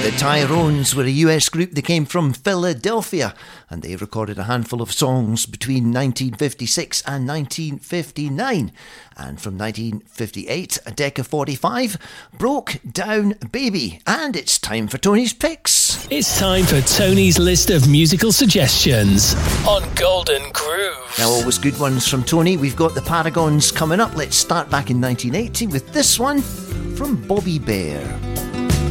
The Tyrones were a US group that came from Philadelphia, and they recorded a handful of songs between 1956 and 1959. And from 1958, a deck of 45, Broke Down Baby. And it's time for Tony's Picks. It's time for Tony's list of musical suggestions on Golden Grooves. Now, always good ones from Tony. We've got the Paragons coming up. Let's start back in 1980 with this one from Bobby Bare.